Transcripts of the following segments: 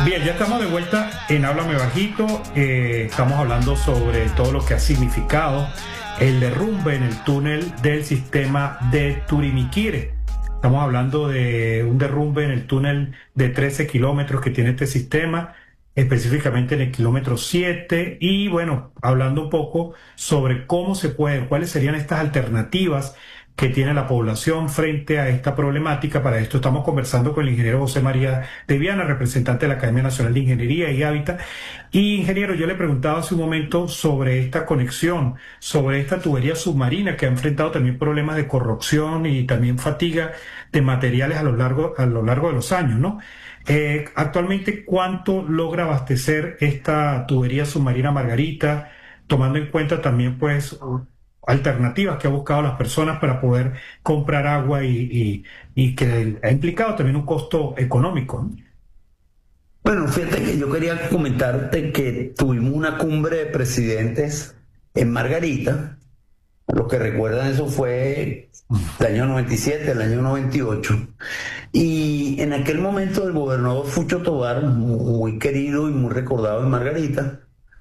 Bien, ya estamos de vuelta en Háblame Bajito. Estamos hablando sobre todo lo que ha significado el derrumbe en el túnel del sistema de Turimiquire. Estamos hablando de un derrumbe en el túnel de 13 kilómetros que tiene este sistema, específicamente en el kilómetro 7. Y bueno, hablando un poco sobre cómo se puede, cuáles serían estas alternativas que tiene la población frente a esta problemática. Para esto estamos conversando con el ingeniero José María de Viana, representante de la Academia Nacional de Ingeniería y Hábitat. Y ingeniero, yo le preguntaba hace un momento sobre esta conexión, sobre esta tubería submarina que ha enfrentado también problemas de corrosión y también fatiga de materiales a lo largo de los años, ¿no? Actualmente, ¿cuánto logra abastecer esta tubería submarina Margarita, tomando en cuenta también, pues, alternativas que ha buscado las personas para poder comprar agua y que ha implicado también un costo económico, ¿no? Bueno, fíjate que yo quería comentarte que tuvimos una cumbre de presidentes en Margarita. Los que recuerdan eso fue el año 97, el año 98. Y en aquel momento el gobernador Fucho Tovar, muy querido y muy recordado en Margarita,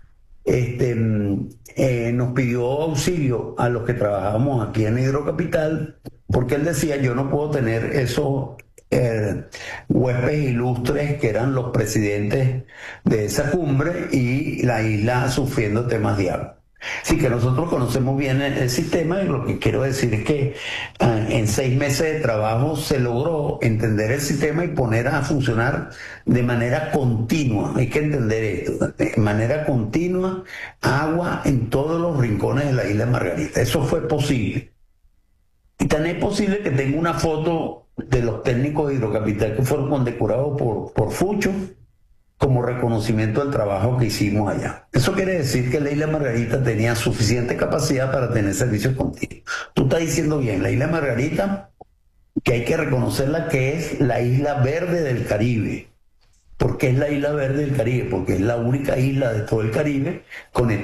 nos pidió auxilio a los que trabajábamos aquí en Hidrocapital, porque él decía: yo no puedo tener esos huéspedes ilustres que eran los presidentes de esa cumbre y la isla sufriendo temas de agua. Así que nosotros conocemos bien el sistema, y lo que quiero decir es que en 6 meses de trabajo se logró entender el sistema y poner a funcionar de manera continua. Hay que entender esto: de manera continua, agua en todos los rincones de la isla de Margarita. Eso fue posible. Y tan es posible que tengo una foto de los técnicos de Hidrocapital que fueron condecorados por Fucho como reconocimiento del trabajo que hicimos allá. Eso quiere decir que la isla Margarita tenía suficiente capacidad para tener servicios continuos. Tú estás diciendo bien, la isla Margarita, que hay que reconocerla, que es la isla verde del Caribe. ¿Por qué es la isla verde del Caribe? Porque es la única isla de todo el Caribe conectada